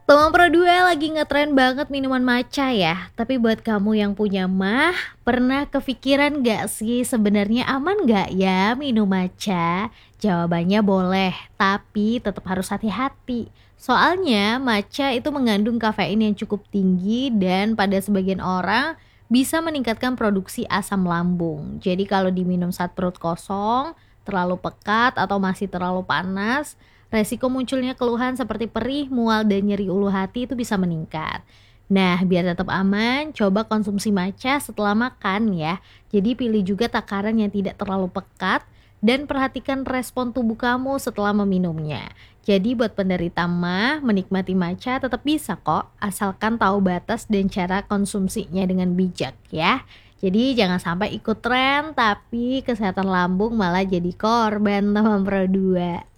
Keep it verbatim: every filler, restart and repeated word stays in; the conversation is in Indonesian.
Teman Pro dua lagi ngetren banget minuman matcha ya. Tapi buat kamu yang punya mah, pernah kepikiran gak sih sebenarnya aman gak ya minum matcha? Jawabannya boleh, tapi tetap harus hati-hati. Soalnya matcha itu mengandung kafein yang cukup tinggi dan pada sebagian orang bisa meningkatkan produksi asam lambung. Jadi kalau diminum saat perut kosong, terlalu pekat atau masih terlalu panas, resiko munculnya keluhan seperti perih, mual, dan nyeri ulu hati itu bisa meningkat. Nah, biar tetap aman, coba konsumsi matcha setelah makan ya. Jadi pilih juga takaran yang tidak terlalu pekat dan perhatikan respon tubuh kamu setelah meminumnya. Jadi buat penderita mah, menikmati matcha tetap bisa kok, asalkan tahu batas dan cara konsumsinya dengan bijak ya. Jadi jangan sampai ikut tren, tapi kesehatan lambung malah jadi korban teman Pro dua.